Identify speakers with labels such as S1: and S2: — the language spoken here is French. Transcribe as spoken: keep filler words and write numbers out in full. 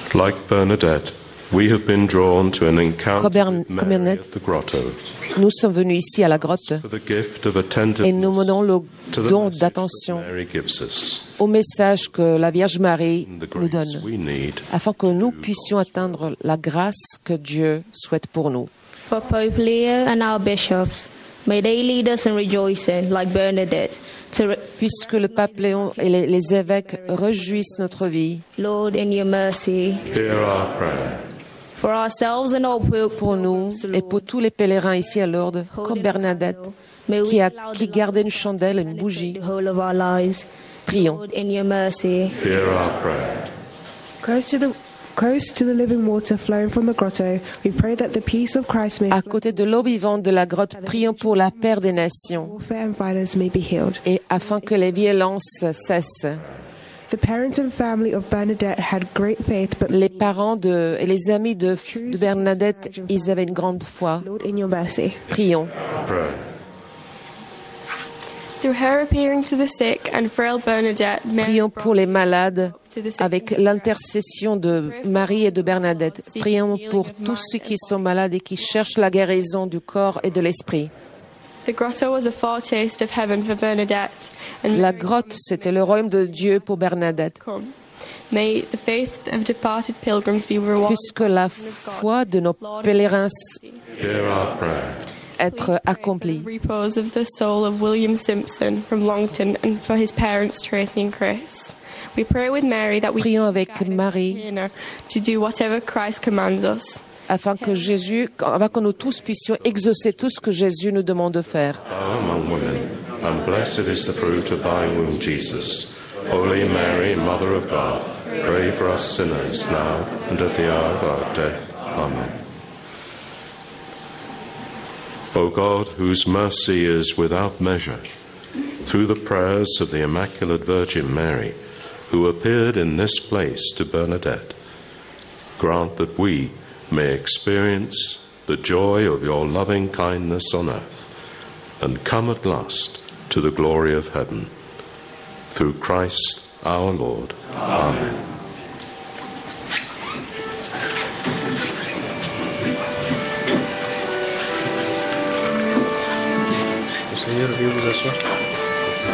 S1: Like Bernadette, we have been drawn to an encounter
S2: Comme
S1: with Mary
S2: Bernadette,
S1: at the grotto
S2: nous sommes venus ici à la grotte
S1: for the gift of
S2: et nous
S1: attentiveness
S2: donnons le
S1: to the
S2: don
S1: message
S2: d'attention
S1: that Mary gives us,
S2: au message que la Vierge Marie
S1: and the
S2: nous
S1: grace
S2: donne,
S1: we need.
S2: afin que nous puissions atteindre la grâce que Dieu souhaite pour nous.
S3: For Pope Leo and our bishops, may they lead us in rejoicing, like Bernadette, to re-
S2: Puisque le pape Léon et les, les évêques réjouissent notre vie,
S3: Lord, in your mercy,
S1: Hear our prayer.
S3: for ourselves and all
S2: pour nous et pour tous les pèlerins ici à Lourdes, comme Bernadette, qui, a, qui gardait une chandelle et une bougie,
S3: the whole of our lives.
S2: prions.
S3: Lord, in your mercy,
S1: Hear our prayer.
S4: Close to the close to the living water flowing from the grotto, we pray that the peace of Christ may
S2: À côté de l'eau vivante de la grotte, prions pour la paix des nations
S4: warfare and violence may be healed.
S2: et afin que les violences cessent.
S4: The parents and family of Bernadette had great faith, but
S2: Les parents de, et les amis de, de Bernadette, ils avaient une grande foi.
S4: Lord, in your mercy.
S2: Prions.
S1: Pray.
S5: Through her appearing to the sick and frail Bernadette, Mary
S2: Prions pour les malades
S5: to the sick
S2: avec l'intercession de Marie et de Bernadette. Prions pour tous ceux qui sont malades et qui cherchent la guérison du corps et de l'esprit.
S5: The grotto was a foretaste of heaven for Bernadette, and
S2: La
S5: Mary
S2: grotte, c'était le royaume de Dieu pour Bernadette.
S5: come. May the faith of departed pilgrims be rewarded.
S2: Puisque la foi de nos pèlerins
S1: Hear our prayer.
S2: être accomplie.
S5: The repose of the soul of William Simpson from Longton and for his parents Tracy and Chris. We pray with Mary that we
S2: Prions
S5: be
S2: avec
S5: guided
S2: Marie
S5: in her to do whatever Christ commands us.
S2: afin que Jésus, afin que nous tous puissions exaucer tout ce que Jésus nous demande de faire.
S1: Thou among women, and blessed is the fruit of thy womb, Jesus. Holy Mary, Mother of God, pray for us sinners now and at the hour of our death. Amen. O God, whose mercy is without measure, through the prayers of the Immaculate Virgin Mary, who appeared in this place to Bernadette, grant that we may experience the joy of your loving kindness on earth and come at last to the glory of heaven. Through Christ our Lord. Amen.